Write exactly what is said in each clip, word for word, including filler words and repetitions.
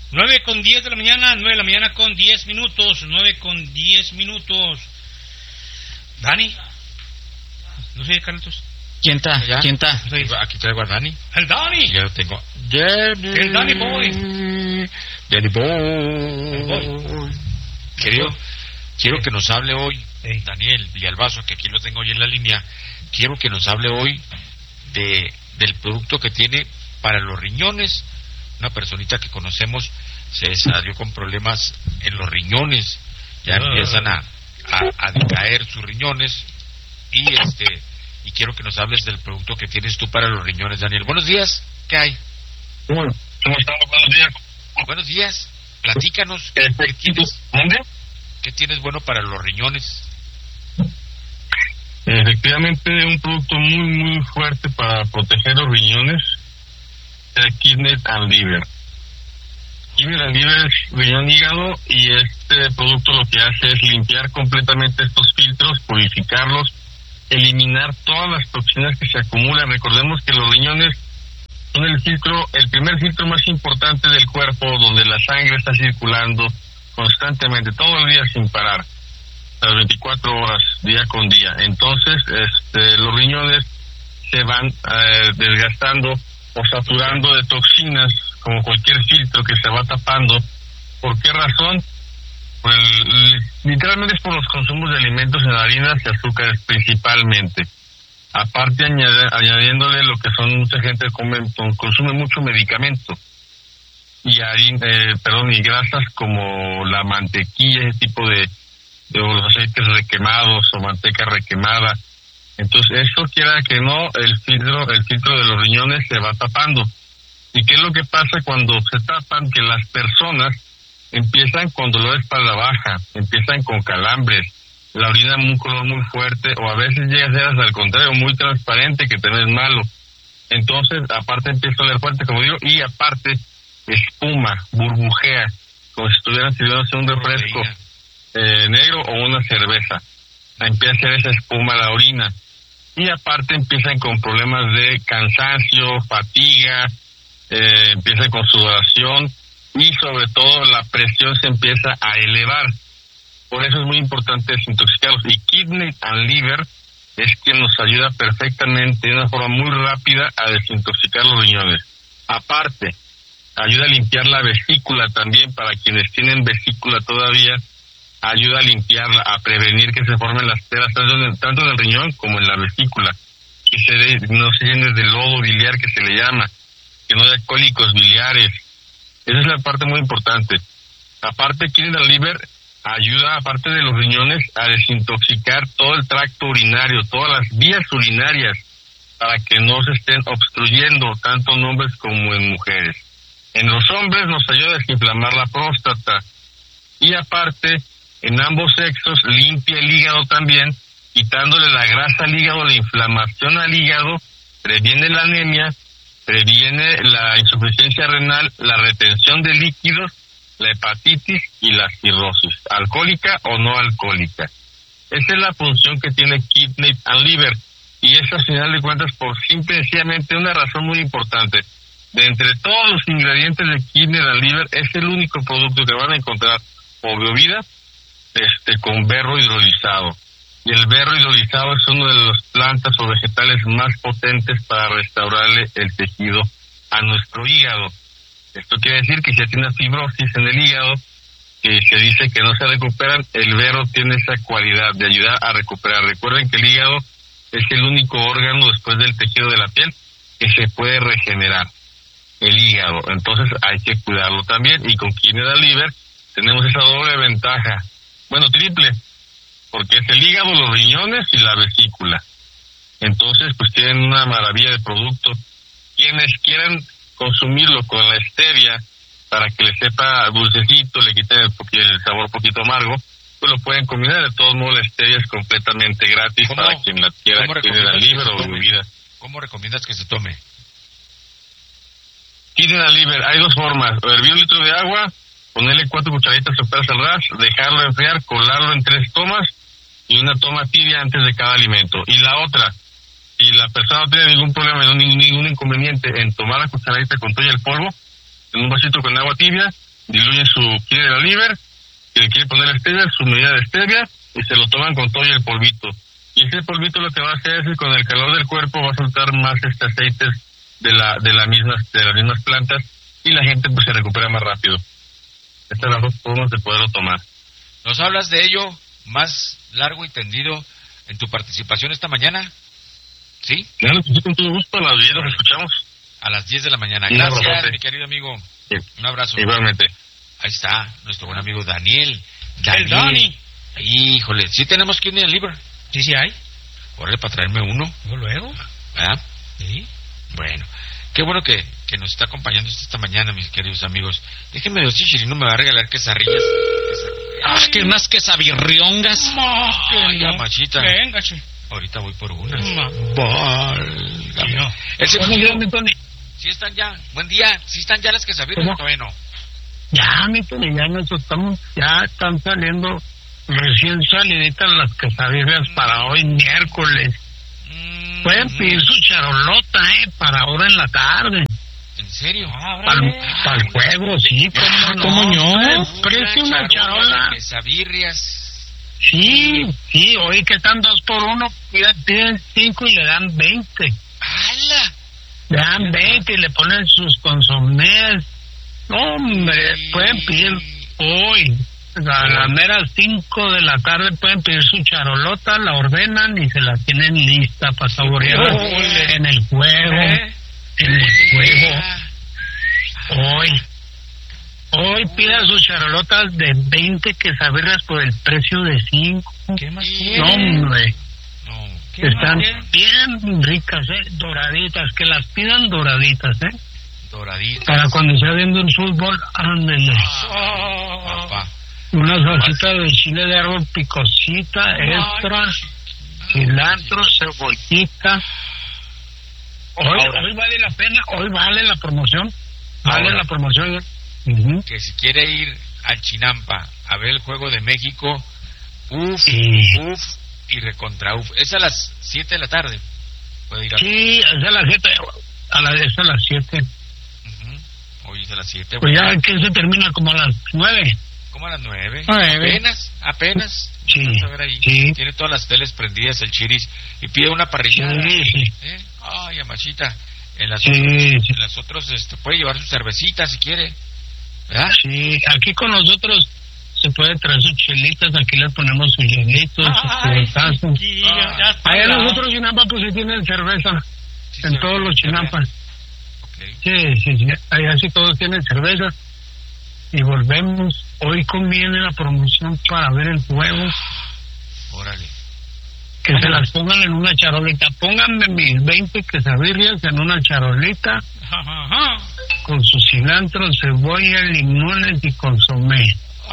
nueve con diez de la mañana, nueve de la mañana con diez minutos, nueve con diez minutos. Dani, no sé, Carlitos. ¿Quién está? ¿Ya? ¿Quién está? Aquí traigo a Dani. El Dani. Ya lo tengo. Danny. El Danny Boy. Danny Boy. Querido, quiero que nos hable hoy, Ey. Daniel Villalbazo, que aquí lo tengo hoy en la línea. Quiero que nos hable hoy de del producto que tiene para los riñones. Una personita que conocemos se salió con problemas en los riñones. Ya Ah. empiezan a, a, a decaer sus riñones. Y este y quiero que nos hables del producto que tienes tú para los riñones, Daniel. Buenos días. ¿Qué hay? Bueno, ¿cómo estamos? Buenos días. Buenos días. Platícanos. ¿Qué, qué tienes? ¿Dónde? ¿Qué tienes bueno para los riñones? Efectivamente, un producto muy, muy fuerte para proteger los riñones, el Kidney and Liver. Kidney and Liver es riñón hígado, y este producto lo que hace es limpiar completamente estos filtros, purificarlos, eliminar todas las toxinas que se acumulan. Recordemos que los riñones son el filtro, el primer filtro más importante del cuerpo, donde la sangre está circulando constantemente, todo el día sin parar, las veinticuatro horas, día con día. Entonces, este, los riñones se van eh, desgastando o saturando de toxinas, como cualquier filtro que se va tapando. ¿Por qué razón? Pues literalmente es por los consumos de alimentos en harinas y azúcares principalmente. Aparte añade, añadiéndole lo que son, mucha gente come, consume mucho medicamento y harina, eh, perdón, y grasas como la mantequilla, ese tipo de, de los aceites requemados o manteca requemada. Entonces eso, quiera que no, el filtro, el filtro de los riñones se va tapando. ¿Y qué es lo que pasa cuando se tapan? Que las personas empiezan con dolor de espalda baja, empiezan con calambres, la orina un color muy fuerte, o a veces llega a ser hasta al contrario, muy transparente, que también es malo. Entonces, aparte empieza a oler fuerte, como digo, y aparte espuma, burbujea, como si estuvieran sirviéndose un refresco eh, negro o una cerveza. Empieza a hacer esa espuma la orina. Y aparte empiezan con problemas de cansancio, fatiga, eh, empiezan con sudoración, y sobre todo la presión se empieza a elevar. Por eso es muy importante desintoxicarlos. Y Kidney and Liver es quien nos ayuda perfectamente, de una forma muy rápida, a desintoxicar los riñones. Aparte, ayuda a limpiar la vesícula también, para quienes tienen vesícula todavía, ayuda a limpiarla, a prevenir que se formen las peras, tanto en el, tanto en el riñón como en la vesícula, que se de, no se llene de lodo biliar, que se le llama, que no haya cólicos biliares. Esa es la parte muy importante. Aparte, Kidney and Liver ayuda, aparte de los riñones, a desintoxicar todo el tracto urinario, todas las vías urinarias, para que no se estén obstruyendo, tanto en hombres como en mujeres. En los hombres nos ayuda a desinflamar la próstata, y aparte, en ambos sexos, limpia el hígado también, quitándole la grasa al hígado, la inflamación al hígado, previene la anemia, previene la insuficiencia renal, la retención de líquidos, la hepatitis y la cirrosis, alcohólica o no alcohólica. Esa es la función que tiene Kidney and Liver, y es, al final de cuentas, por simple y sencillamente una razón muy importante. De entre todos los ingredientes de Kidney and Liver, es el único producto que van a encontrar, o bebida, este, con berro hidrolizado. Y el berro hidrolizado es uno de las plantas o vegetales más potentes para restaurarle el tejido a nuestro hígado. Esto quiere decir que si ya tiene fibrosis en el hígado, que se dice que no se recuperan, el berro tiene esa cualidad de ayudar a recuperar. Recuerden que el hígado es el único órgano después del tejido de la piel que se puede regenerar, el hígado. Entonces hay que cuidarlo también, y con Kidney and Liver tenemos esa doble ventaja, bueno, triple, porque es el hígado, los riñones y la vesícula. Entonces, pues tienen una maravilla de producto. Quienes quieran consumirlo con la stevia, para que le sepa dulcecito, le quite el, el sabor un poquito amargo, pues lo pueden combinar. De todos modos, la stevia es completamente gratis para quien la quiera, Kidney and Liver o bebida. ¿Cómo recomiendas que se tome? Kidney and Liver, hay dos formas: hervir un litro de agua, ponerle cuatro cucharaditas de peras al ras, dejarlo enfriar, colarlo en tres tomas, y una toma tibia antes de cada alimento. Y la otra, si la persona no tiene ningún problema, no ningún, ningún inconveniente en tomar la cucharadita con todo el polvo, en un vasito con agua tibia, diluyen su piedra liver, si le quiere poner stevia, su medida de stevia, y se lo toman con todo y el polvito. Y ese polvito lo que va a hacer es que con el calor del cuerpo va a soltar más este aceites de la de la mismas de las mismas plantas y la gente pues se recupera más rápido. Estas son las dos formas de poderlo tomar. ¿Nos hablas de ello más largo y tendido en tu participación esta mañana? ¿Sí? Claro, pues, con todo gusto, a las diez nos escuchamos. A las diez de la mañana. Un Gracias, abrazote. mi querido amigo. Sí. Un abrazo. Igualmente. Ahí está, nuestro buen amigo Daniel. El Dani. Híjole, ¿sí tenemos kidney and liver? Sí, sí hay. Corre para traerme uno. Luego, luego. ¿Verdad? Sí. Bueno, qué bueno que, que nos está acompañando esta mañana, mis queridos amigos. Déjenme decir, Chirino me va a regalar quesadillas. Ah, que más quesabirriongas. Ay, no. machita. Venga, che. Ahorita voy por unas. Ma. Válgame. No. Ese Buenos días, mi Tony. ¿Sí están ya? Buen día. ¿Sí están ya las quesadillas? ¿Cómo? Todavía no. Ya, mi Tony, ya nos estamos, ya están saliendo recién saliditas las quesadillas para hoy, miércoles. Mm, Pueden pedir su charolota, ¿eh? Para ahora en la tarde. ¿En serio? Ah, Para órale. el juego, sí, cómo no. ¿Cómo no? El precio de una charola. de quesabirrias. Sí, sí, hoy que están dos por uno, piden, piden cinco y le dan veinte. ¡Hala! Le dan veinte y le ponen sus consomés. No, hombre, Sí. pueden pedir hoy. A las meras cinco de la tarde pueden pedir su charolota, la ordenan y se la tienen lista para saborearla Ole. en el juego. ¿Eh? En el juego. Ah, Hoy. Hoy pida sus charolotas de veinte quesabirras por el precio de cinco. ¿Qué más No, quiere? No, hombre. no. ¿Qué Están más quiere? bien ricas, ¿eh? Doraditas. Que las pidan doraditas, ¿eh? Doraditas. Para cuando sea viendo el fútbol, ándele. Oh. Papá. Una salsita de chile de árbol picosita, extra, cilantro, cebollita. Hoy, Ahora. hoy vale la pena, hoy vale la promoción. Vale Ahora. la promoción. Ujú. Que si quiere ir al Chinampa a ver el juego de México, uf, Sí. uf y recontra uf. Es a las siete de la tarde. Puede ir a... Sí, es a las siete. A la, es a las siete. Ujú. Hoy es a las siete. Pues ya que se termina como a las nueve. Como a las nueve. Nueve. Apenas, apenas. Sí, Vas a ver ahí. sí. Tiene todas las teles prendidas el Chiris y pide una parrillada. Sí, sí. ¿Eh? Ay, amachita. En las, Sí, otras, sí. en las otras este, puede llevar su cervecita si quiere. ¿Verdad? Sí, aquí con nosotros se puede traer sus chelitas, aquí les ponemos sus hielitos, sus Ay, cubetazos. chiquillo, ya está Allá bravo. nosotros Chinampa pues sí tienen cerveza, Sí, en sí, todos los sí, Chinampas. Ok. Sí, sí, sí, allá sí todos tienen cerveza. Y volvemos, hoy conviene la promoción para ver el juego, Órale. que se las pongan en una charolita. Pónganme mis veinte quesadillas en una charolita, Ajá, ajá. con su cilantro, cebolla, limones y consomé.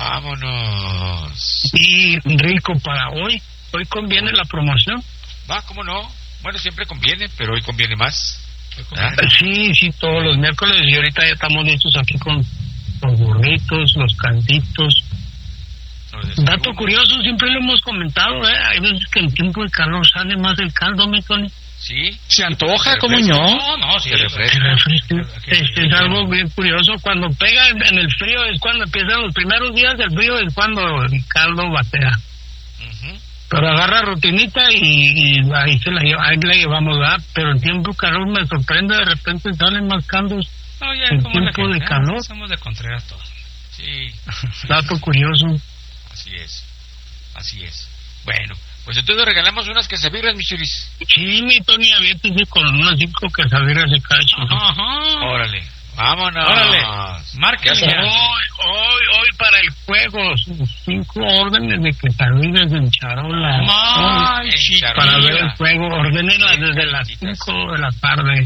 Vámonos. Y rico para hoy, hoy conviene la promoción. Va, ¿cómo no? Bueno, siempre conviene, pero hoy conviene más. ¿Verdad? Sí, sí, todos los miércoles y ahorita ya estamos listos aquí con los burritos, los calditos. Los desayunos. Dato curioso, siempre lo hemos comentado, ¿eh? Hay veces que en tiempo de calor sale más el caldo, mi Tony. Sí. ¿Se antoja? Se ¿Cómo refresca. no? No, no, sí. Se refresca. El refresco. Este es algo bien curioso. Cuando pega en en el frío es cuando empiezan los primeros días del frío, es cuando el caldo batea. Ujú. Pero agarra rutinita y, y ahí se la lleva, ahí la llevamos, ¿verdad? Pero en tiempo de calor me sorprende, de repente salen más caldos. No, ya en como la tiempo de gente, ¿eh? calor. Somos de Contreras todos. Sí, Dato curioso. así es. Así es. Bueno, pues entonces regalamos unas quesabirras, mis churis. Sí, mi Tony, aviéntese con unas cinco quesadillas de cada chino. Ajá. Órale. Vámonos. Órale. Ya Márquenle está. ya. Hoy, hoy, hoy para el juego, sus cinco órdenes de quesadillas en charola. Ay, En chiquillo. charola. Para ver el juego, ordenenlas desde las Chiquitas. cinco de la tarde.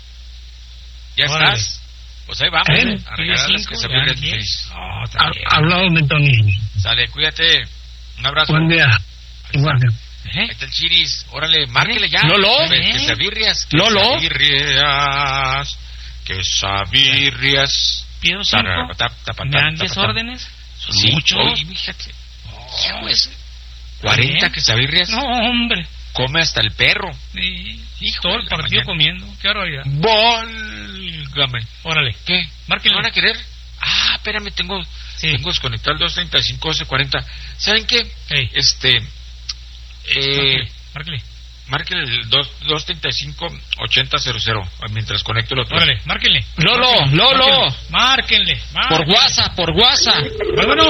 ¿Ya Órale. estás? Pues ahí vamos, ¿Eh? ¿eh? A regalar las cinco, quesabirras, ya mis diez. churis. No, está Ha- bien. Hablado, mi Tony. Sale, cuídate. Un abrazo. Buen día. Igual. ¿Eh? Ahí está el Chiris. Órale, márquele ya. Lolo. Que- Quesabirrias. Lolo. Quesabirrias. Quesabirrias. Pido cinco. Tara, tap, tap, ¿Me tap, dan tap, diez tap. órdenes? Son Sí, muchos. oye, fíjate. Sí, pues, cuarenta Bien. quesabirrias. No, hombre. Come hasta el perro. Sí. Hijo Todo de el la partido mañana. comiendo. Qué barbaridad. Válgame. Órale. ¿Qué? Márquenle. ¿No van a querer? Ah, espérame, tengo, Sí. tengo desconectado el dos treinta y cinco doce cuarenta. ¿Saben qué? Hey. Este, eh, Márquele. márquenle el dos treinta y cinco ochenta cero cero mientras conecto el otro. Órale, márquenle. Lolo, Lolo. Márquenle. Márquenle. Por WhatsApp, por WhatsApp. Bueno.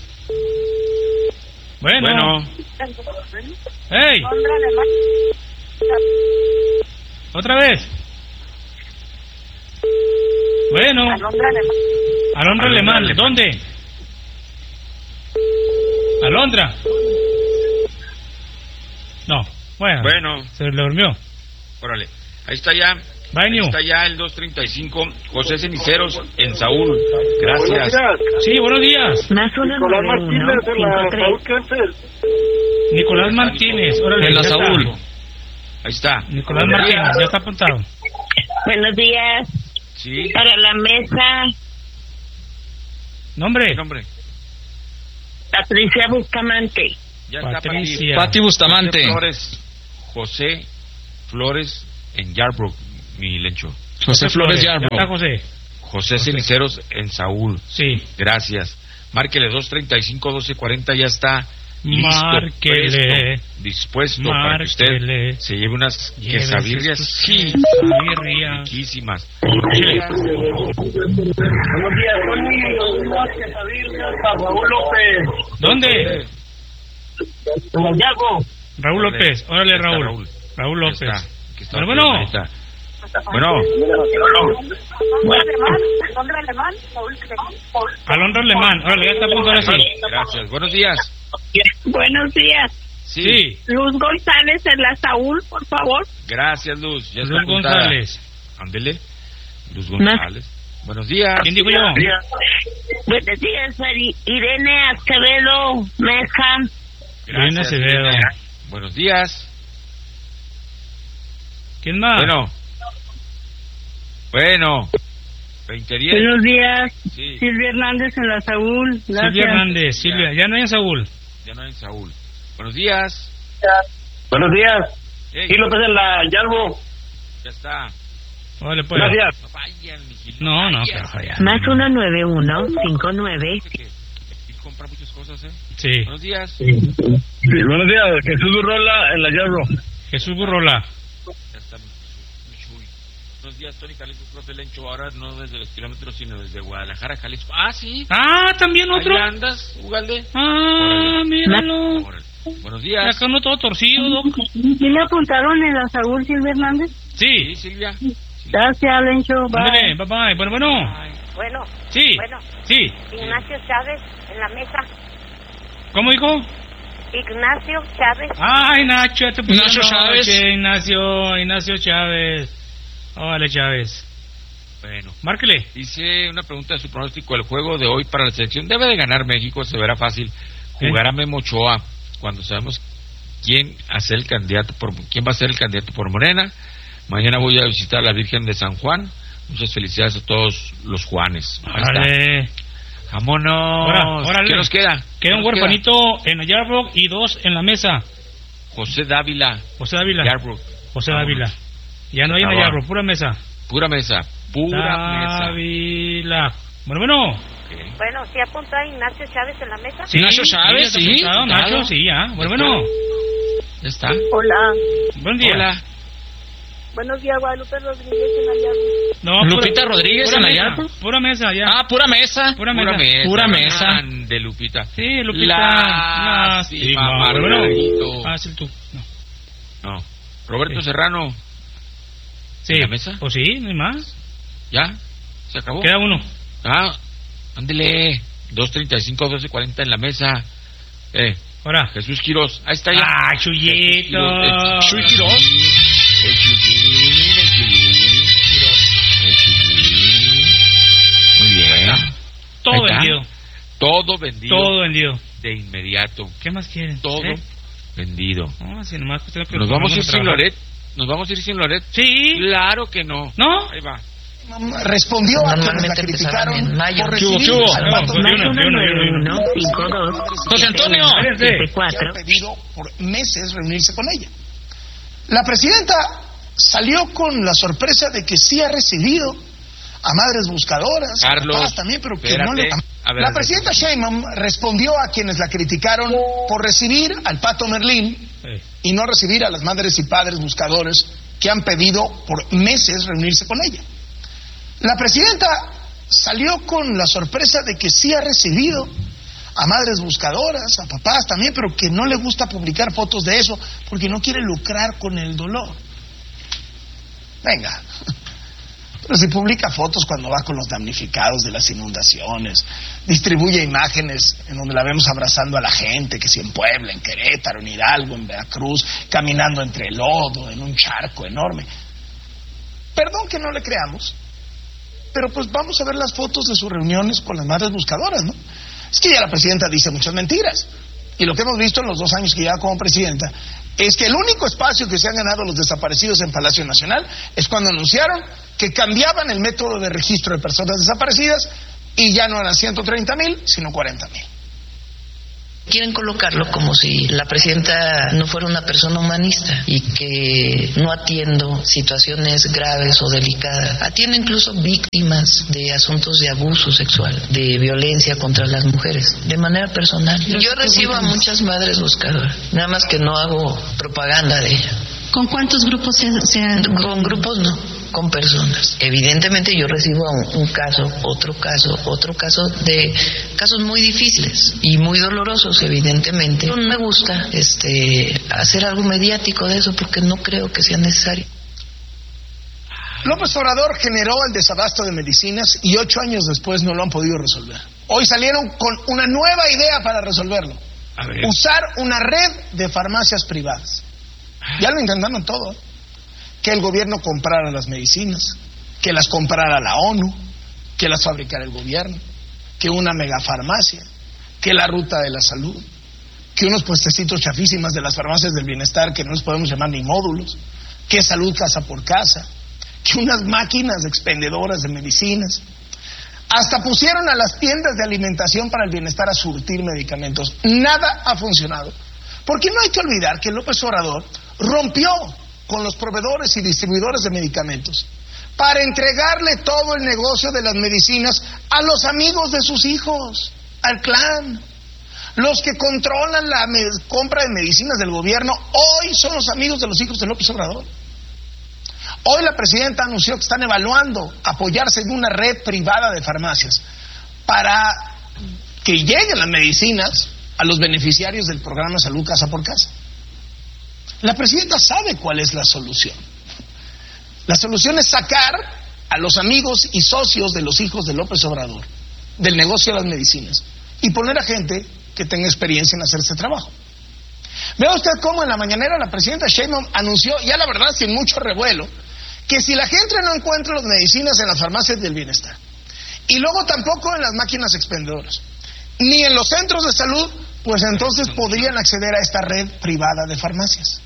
Bueno. Bueno, Hey. Otra vez. Bueno. Alondra Alemán. Alemán. ¿Dónde? Alondra. No. Bueno. bueno, Se le durmió. órale. Ahí está ya. Bye, Ahí New. está ya el dos treinta y cinco José Ceniceros en Saúl. Gracias. Sí, buenos días. Más uno Nicolás nueve uno Martínez de la cinco Saúl tres. Kempes. Nicolás Martínez. Órale, De la ya está. Saúl. Ahí está. Nicolás Martínez, ya está apuntado. Buenos días. Sí. Para la mesa, Nombre. ¿Qué nombre? Patricia Bustamante. Ya está Patricia. Pati Bustamante. José Flores. José Flores en Yarbrough, mi Lencho. José Flores Ya está Yarbrough. José. José Ceniceros en Saúl. Sí. Gracias. Márquele dos treinta y cinco doce cuarenta, ya está listo, Márquele. presto, dispuesto para que Márquele. usted se lleve unas Llévese quesadillas sus sí, quesadillas. riquísimas. Buenos días, Tony. Unas quesadillas para Raúl López. ¿Dónde? En el Yago. Raúl López. Órale, Ahí está Raúl. Raúl. Raúl Aquí López. está, aquí está Bueno, bueno. ahí está. Bueno, Alondra Alemán, Saúl Crespo. Alondra Alemán. Órale, ya está a punto ahora sí. gracias. Buenos días. Buenos días. Sí. Sí. Luz González en la Saúl, por favor. Gracias, Luz. Ya está Luz apuntada. González. Ándele. Luz González. Buenos días. ¿Quién digo yo? Buenos días, Ari- Irene Acevedo Mesa. Irene Acevedo. Irene. Buenos días. ¿Quién más? Bueno. Bueno. veinte diez. Buenos días, Sí. Silvia Hernández en la Saúl. Silvia Hernández. Silvia. Ya no hay en Saúl. Ya no hay en Saúl. Buenos días. Buenos días. Hey, Y López en la Yarbo. ya está. Órale, pues. Gracias. No fallan, mijito. No, no, fallan. que falla. Más uno nueve uno cinco nueve. Dice que aquí compra muchas cosas, ¿eh? Sí. Buenos días. Sí, buenos días. Jesús Urrola en la Yarbo. Jesús Burrola. Ya está. muy chuy. Buenos días, Tony Jalisco, profe Lencho. Ahora no desde los kilómetros, sino desde Guadalajara, Jalisco. Ah, sí. Ah, también otro. Ahí andas, Ugalde. Ah, míralo. Órale. Buenos Y días. acá uno todo torcido, Doc. ¿Sí le apuntaron en la Saúl, Silvia Hernández? Sí, Sí. Silvia. Gracias, Lencho. Ándale, bye bye. Bueno, bueno. Bueno, Sí. bueno, Sí. Ignacio Chávez en la mesa. ¿Cómo dijo? Ignacio Chávez. Ay, Nacho, ya te puse Ignacio la noche, Chávez. Ignacio, Ignacio Chávez. Órale, Chávez. Bueno. Márquele. Hice una pregunta de su pronóstico. El juego de hoy para la selección debe de ganar México, se verá fácil. Jugará Memo Ochoa cuando sabemos quién hace el candidato por quién va a ser el candidato por Morena. Mañana voy a visitar a la Virgen de San Juan. Muchas felicidades a todos los Juanes. Ahí está. Órale. Vámonos. Ora- órale. ¿Qué nos queda? Queda un ¿Qué nos huerfanito en Yarbrough y dos en la mesa. José Dávila, José Dávila. Yarbrough. José Vámonos. Dávila. Ya no hay en Acabó. Yarbrough, pura mesa. Pura mesa. Pura mesa. Dávila. Bueno, bueno. Ok. Bueno, ¿sí apuntó a Ignacio Chávez en la mesa? Sí, Nacho Chávez, ya está sí, apuntado, claro. Nacho, sí, ya. Bueno, bueno. Ya está. Hola. Buen día. Hola. Buenos días, Guadalupe Rodríguez en la Yarbo. No, Lupita Rodríguez pura en la mesa, Yarbrough. Pura mesa, ya. Ah, pura mesa. Pura Pura mesa. mesa. Pura mesa. De Lupita. Sí, Lupita. Lástima, Margarito. Ah, sí, tú. No. No. Roberto Sí. Serrano. Sí. ¿En la mesa? Pues sí, no hay más. ¿Ya? ¿Se acabó? Queda uno. Ah, ándele. dos treinta y cinco, doce cuarenta en la mesa. Eh, Ahora. Jesús Quirós. Ahí está ya. Ah, Jesús Chuyito. Quirós. Chuy Quirós. El Chuyín, el Chuyín. El Chuyín. Muy bien. Todo Ahí está. vendido. Todo vendido Todo vendido. de inmediato. ¿Qué más quieren? Todo ¿Eh? vendido. No, si nomás que tengo que ¿Nos vamos a ir ponernos sin trabajar. Loret? ¿Nos vamos a ir sin Loret? Sí. Claro que no. ¿No? Ahí va. respondió a quienes la Normalmente criticaron empezaban en mayo. por ¿Qué hubo, recibir qué hubo? zapatos No, de de una, de una, de una. uno cinco dos José Antonio. Espérense. que han pedido por meses reunirse con ella. La presidenta salió con la sorpresa de que sí ha recibido a madres buscadoras, Carlos, a papás también, pero que espérate. no le... A ver, la a ver. presidenta Sheinbaum respondió a quienes la criticaron por recibir al Pato Merlín Sí. y no recibir a las madres y padres buscadores que han pedido por meses reunirse con ella. La presidenta salió con la sorpresa de que sí ha recibido a madres buscadoras, a papás también, pero que no le gusta publicar fotos de eso porque no quiere lucrar con el dolor. Venga, pero si publica fotos cuando va con los damnificados de las inundaciones, distribuye imágenes en donde la vemos abrazando a la gente, que si en Puebla, en Querétaro, en Hidalgo, en Veracruz, caminando entre lodo, en un charco enorme. Perdón que no le creamos, pero pues vamos a ver las fotos de sus reuniones con las madres buscadoras, ¿no? Es que ya la presidenta dice muchas mentiras. Y lo que hemos visto en los dos años que lleva como presidenta es que el único espacio que se han ganado los desaparecidos en Palacio Nacional es cuando anunciaron que cambiaban el método de registro de personas desaparecidas y ya no eran ciento treinta mil, sino cuarenta mil. Quieren colocarlo como si la presidenta no fuera una persona humanista y que no atiendo situaciones graves o delicadas. Atiendo incluso víctimas de asuntos de abuso sexual, de violencia contra las mujeres, de manera personal. Yo recibo a muchas madres buscadoras, nada más que no hago propaganda de ella. ¿Con cuántos grupos se, se han...? Con grupos no, con personas. Evidentemente yo recibo un, un caso, otro caso, otro caso de casos muy difíciles y muy dolorosos, evidentemente. No me gusta este hacer algo mediático de eso porque no creo que sea necesario. López Obrador generó el desabasto de medicinas y ocho años después no lo han podido resolver. Hoy salieron con una nueva idea para resolverlo. A ver. Usar una red de farmacias privadas. Ya lo intentaron todo. Que el gobierno comprara las medicinas, que las comprara la ONU, que las fabricara el gobierno, que una megafarmacia, que la ruta de la salud, que unos puestecitos chafísimas de las farmacias del bienestar que no les podemos llamar ni módulos, que salud casa por casa, que unas máquinas expendedoras de medicinas. Hasta pusieron a las tiendas de alimentación para el bienestar a surtir medicamentos. Nada ha funcionado. Porque no hay que olvidar que López Obrador rompió con los proveedores y distribuidores de medicamentos para entregarle todo el negocio de las medicinas a los amigos de sus hijos, al clan. Los que controlan la compra de medicinas del gobierno hoy son los amigos de los hijos de López Obrador. Hoy la presidenta anunció que están evaluando apoyarse en una red privada de farmacias para que lleguen las medicinas a los beneficiarios del programa Salud Casa por Casa. La presidenta sabe cuál es la solución. La solución es sacar a los amigos y socios de los hijos de López Obrador del negocio de las medicinas y poner a gente que tenga experiencia en hacer ese trabajo. Vea usted cómo en la mañanera la presidenta Sheinbaum anunció, ya la verdad sin mucho revuelo, que si la gente no encuentra las medicinas en las farmacias del bienestar y luego tampoco en las máquinas expendedoras ni en los centros de salud, pues entonces podrían acceder a esta red privada de farmacias.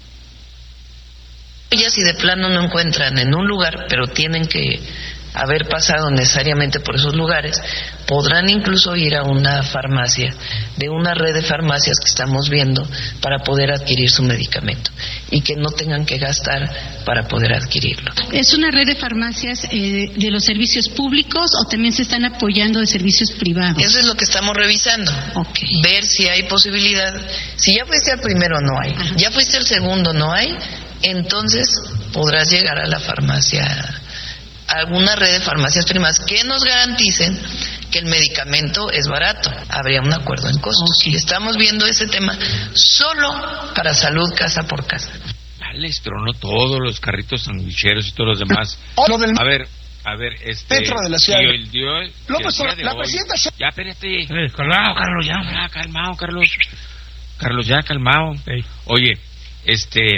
Ya si de plano no encuentran en un lugar, pero tienen que haber pasado necesariamente por esos lugares, podrán incluso ir a una farmacia, de una red de farmacias que estamos viendo, para poder adquirir su medicamento y que no tengan que gastar para poder adquirirlo. ¿Es una red de farmacias eh, de los servicios públicos o también se están apoyando de servicios privados? Eso es lo que estamos revisando. Okay. Ver si hay posibilidad. Si ya fuiste al primero, no hay. Ajá. Ya fuiste al segundo, no hay. Entonces podrás llegar a la farmacia, a alguna red de farmacias privadas que nos garanticen que el medicamento es barato. Habría un acuerdo en costos. Okay. Estamos viendo ese tema solo para salud casa por casa. Les tronó todos los carritos sandwicheros y todos los demás. Lo del a ver, a ver, este... Petro de la ciudad. Y el, dio, el, López, el día de la hoy, presidenta... Ya, espérate. Eh, calmado, Carlos, ya. Ya, calmado, Carlos. Carlos, ya, calmado. Hey. Oye, este...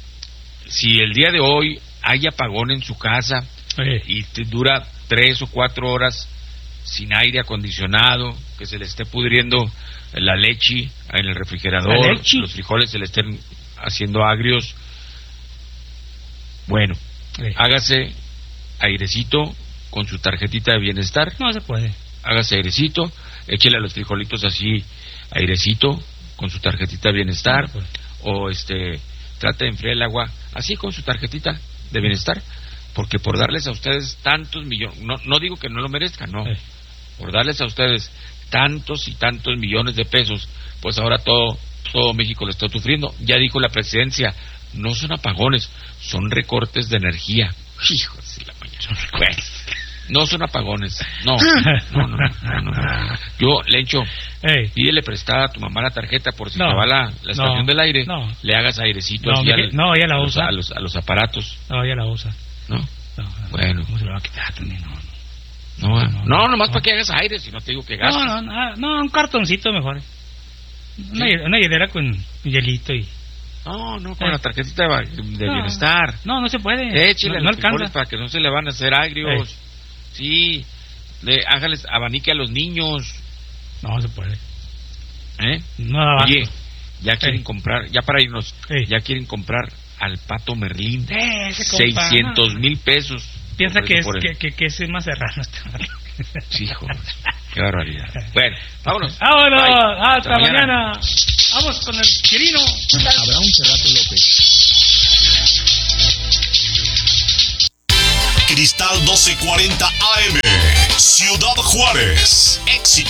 Si el día de hoy hay apagón en su casa hey. y te dura tres o cuatro horas sin aire acondicionado, que se le esté pudriendo la leche en el refrigerador, los frijoles se le estén haciendo agrios, bueno, hey. hágase airecito con su tarjetita de bienestar. No se puede. Hágase airecito, échele a los frijolitos así airecito con su tarjetita de bienestar, no o este... trate de enfriar el agua así con su tarjetita de bienestar porque por darles a ustedes tantos millones, no, no digo que no lo merezcan, no, sí. por darles a ustedes tantos y tantos millones de pesos, pues ahora todo, todo México lo está sufriendo. Ya dijo la presidencia, no son apagones, son recortes de energía. Hijos de la mañana, son recortes. No son apagones, no, no, no, no, no, no. Yo, Lencho, hey. pídele prestada a tu mamá la tarjeta por si no, te va la, la estación no, del aire, no. le hagas airecito no, así al, no, ella la usa. A los, a los aparatos. No, ella la usa. ¿No? no, no bueno. ¿Cómo se lo va a quitar también? No, no, no, no, no nomás no. para que hagas aire, si no te digo que gastes. No, no, no, un cartoncito mejor. Una, una hielera con hielito y... No, no, con eh. la tarjetita de, de no, bienestar. No, no se puede. Échale no, no alcanza. Para que no se le van a hacer agrios. Eh. Sí. Le, hágales abanique a los niños. No se puede. ¿Eh? No, Oye, ya quieren eh. comprar, ya para irnos, eh. ya quieren comprar al Pato Merlín. Eh, seiscientos mil pesos. Piensa que es, que, que, que es más serrano. Sí, hijo. Qué barbaridad. Bueno, vámonos. Vámonos. Bye. Hasta, Hasta mañana. mañana. Vamos con el Quirino. Abraham Cerrato López. Cristal doce cuarenta A M, Ciudad Juárez. Éxito.